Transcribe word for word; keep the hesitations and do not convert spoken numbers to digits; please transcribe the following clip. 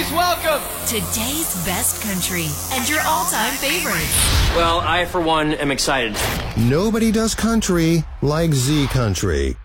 Please welcome today's best country and your all-time favorites. Well, I, for one, am excited. Nobody does country like Z Country.